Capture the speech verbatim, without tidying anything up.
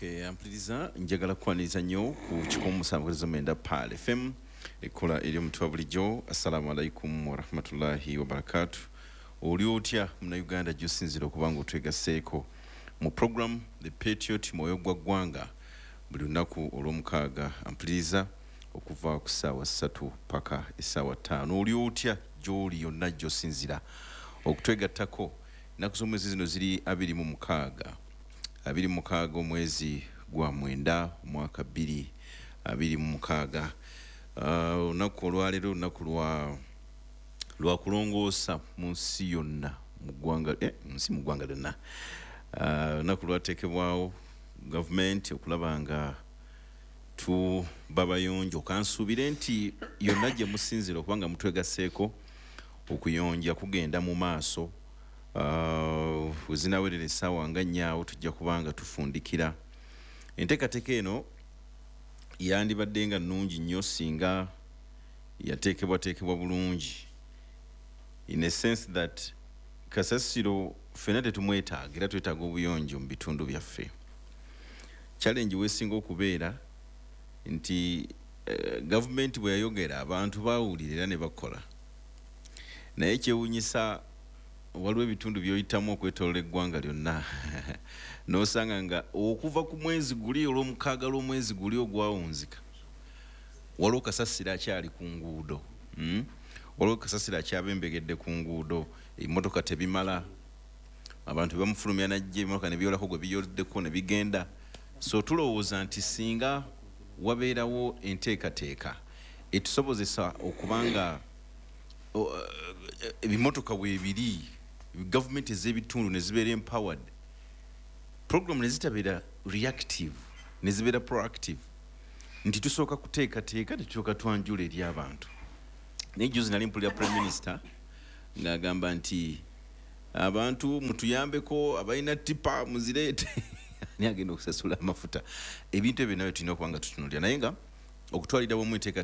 Okay, ampuliriza njagala kwaniriza nnyo ku kikomo musanvu mwenda Pal F M ekola eri omuntu wa bulijjo. Assalamu alaikum warahmatullahi wabarakatuh. Oli otya Munnayuganda gy'osinzira okuba nga otwegaseeko mu program The Patriot Mwoyo gwa ggwanga buli lunaku olw'omukaaga ampuliriza okuva ku ssaawa ssatu paka essaawa ttaano. Oli otya gy'oli yonna gy'osinzira okutwegattako. Ennaku z'omwezi zino ziri abiri mu mukaaga abiri mu mukaaga omwezi gwa mwenda omwaka bbiri abiri mu mukaaga. Olunaku olwaleero olunaku lwa lwa kulongoosa mu nsi yonna mu ggwanga eh nsi mu ggwanga lyonna. Olunaku lwateekebwawo gavumenti okulaba nga tuba bayonjo. Kansuubire nti yonna gye musinzira okuba nga mutwegaseeko okuyonja kugenda mu maaso. Uh, zinawerera essaawa nga nnyaawo tujja kubanga tufundikira. Enteekateeka eno yandibadde nga nnungi nnyo singa yateekebwateekebwa bulungi, in a sense that kasasiro ffenna tetumwetaaga era twetaaga obuyonjo mu bitundu byaffe. Challenge weesinga okubeera nti uh, gavumenti bwe yayogera abantu baawulira era ne bakola, naye kyewuunyisa waliwo ebitundu by'oyitamu okwetoloola eggwanga lyonna n'osanga nga okuva ku mwezi guli olw'omukaaga lw'omwezi guli ogwawunzika waliwo kasasiro akyali ku nguudo. mm? waliwo kasasiro akyabembegedde ku nguudo, emmotoka tebimala, abantu bamufulumya najja ebimotoka ne byolako gwe biyoddeko ne bigenda. So tulowooza nti singa wabeerawo enteekateeka etusobozesa okubanga ebimotoka weebiri, gavumenti ez'ebitundu ne zibeera empowered, program ne zitabeera reactive ne zibeera proactive, nti tusooka kuteekateeka tetusooka twanjula eri abantu. Naye juzi nali mpulira Prime Minister ng'agamba nti abantu mutuyambeko, abalina tipa muzireete ani agenda okusasula amafuta. Ebintu ebyo nabyo tulina okuba nga tutunuulira, naye nga okutwalira wamu enteekateeka